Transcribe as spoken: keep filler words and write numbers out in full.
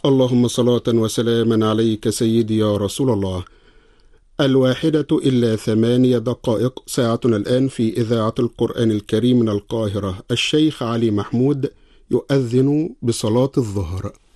اللهم صلاة وسلاما عليك سيدي يا رسول الله. الواحدة إلا ثمانية دقائق، ساعتنا الآن في إذاعة القرآن الكريم من القاهرة. الشيخ علي محمود يؤذن بصلاة الظهر.